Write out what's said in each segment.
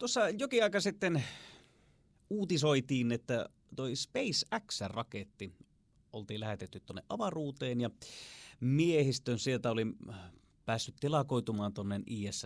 Tuossa jokin aika sitten uutisoitiin, että toi SpaceX-raketti oltiin lähetetty tuonne avaruuteen ja miehistön sieltä oli päässyt telakoitumaan tuonne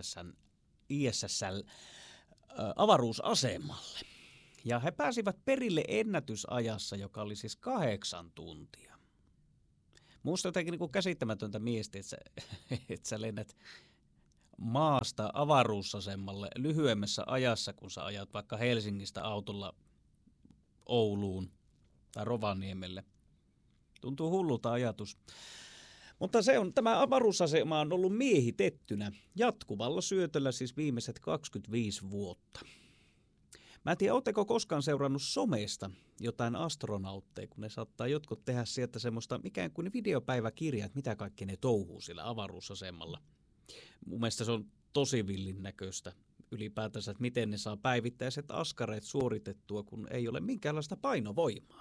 ISS-avaruusasemalle. Ja he pääsivät perille ennätysajassa, joka oli siis 8 tuntia. Musta jotenkin niin kuin käsittämätöntä miestä, että sä lennät maasta avaruusasemalle lyhyemmässä ajassa, kun sä ajat vaikka Helsingistä autolla Ouluun tai Rovaniemelle. Tuntuu hullulta ajatus. Mutta tämä avaruusasema on ollut miehitettynä jatkuvalla syötöllä siis viimeiset 25 vuotta. Mä en tiedä, ootteko koskaan seurannut somesta jotain astronautteja, kun ne saattaa jotkut tehdä sieltä semmoista ikään kuin videopäiväkirjaa, että mitä kaikki ne touhuu sillä avaruusasemalla. Mun mielestä se on tosi villin näköistä ylipäätänsä, että miten ne saa päivittäiset askareet suoritettua, kun ei ole minkäänlaista painovoimaa.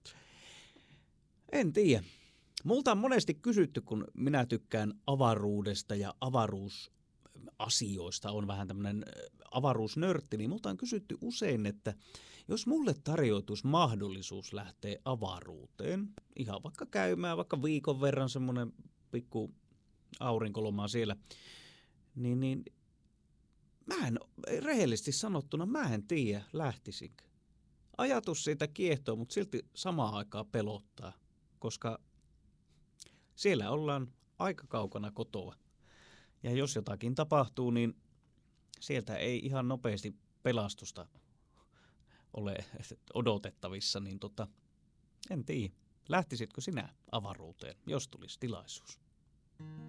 En tiedä. Multa on monesti kysytty, kun minä tykkään avaruudesta ja avaruusasioista, on vähän tämmöinen avaruusnörtti, niin multa on kysytty usein, että jos mulle tarjoutuisi mahdollisuus lähteä avaruuteen, ihan vaikka käymään, vaikka viikon verran semmoinen pikku aurinkoloma siellä, niin rehellisesti sanottuna mä en tiedä, lähtisinkö. Ajatus siitä kiehtoo, mutta silti samaan aikaan pelottaa, koska siellä ollaan aika kaukana kotoa. Ja jos jotakin tapahtuu, niin sieltä ei ihan nopeasti pelastusta ole odotettavissa, niin en tiedä. Lähtisitkö sinä avaruuteen, jos tulisi tilaisuus?